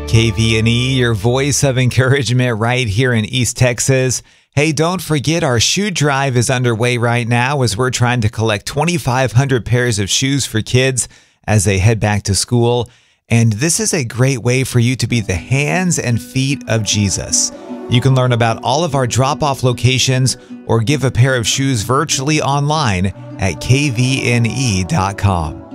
KVNE, your voice of encouragement right here in East Texas. Hey, don't forget our shoe drive is underway right now as we're trying to collect 2,500 pairs of shoes for kids as they head back to school. And this is a great way for you to be the hands and feet of Jesus. You can learn about all of our drop-off locations or give a pair of shoes virtually online at kvne.com.